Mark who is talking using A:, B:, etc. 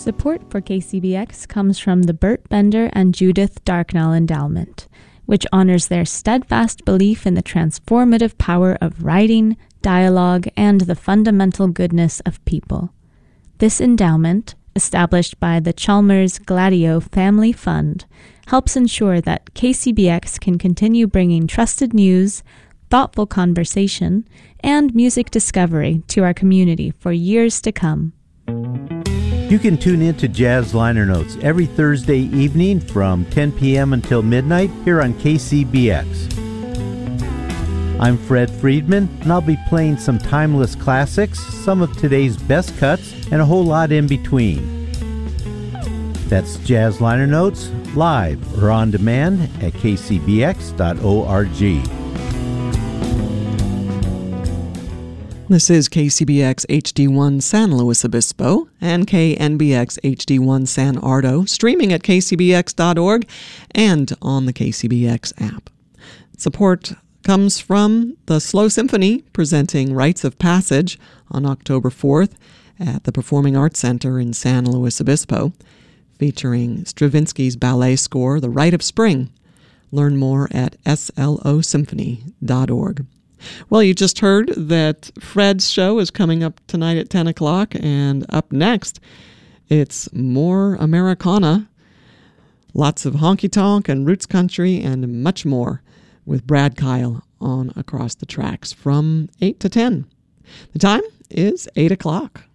A: Support for KCBX comes from the Burt Bender and Judith Darknall Endowment, which honors their steadfast belief in the transformative power of writing, dialogue, and the fundamental goodness of people. This endowment, established by the Chalmers Gladio Family Fund, helps ensure that KCBX can continue bringing trusted news, thoughtful conversation, and music discovery to our community for years to come.
B: You can tune in to Jazz Liner Notes every Thursday evening from 10 p.m. until midnight here on KCBX. I'm Fred Friedman, and I'll be playing some timeless classics, some of today's best cuts, and a whole lot in between. That's Jazz Liner Notes, live or on demand at kcbx.org.
C: This is KCBX HD1 San Luis Obispo and KNBX HD1 San Ardo, streaming at kcbx.org and on the KCBX app. Support comes from the Slow Symphony presenting Rites of Passage on October 4th at the Performing Arts Center in San Luis Obispo, featuring Stravinsky's ballet score, The Rite of Spring. Learn more at slosymphony.org. Well, you just heard that Fred's show is coming up tonight at 10 o'clock, and up next, it's more Americana, lots of honky-tonk and roots country, and much more with Brad Kyle on Across the Tracks from 8 to 10. The time is 8 o'clock.